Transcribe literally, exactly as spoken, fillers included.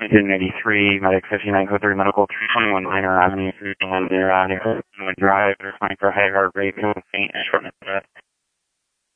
Washington eighty-three, Medic fifty-nine code three Medical three twenty-one Minor Avenue, three one zero Avenue, Drive, they're flying for high heart rate, faint and shortness of breath.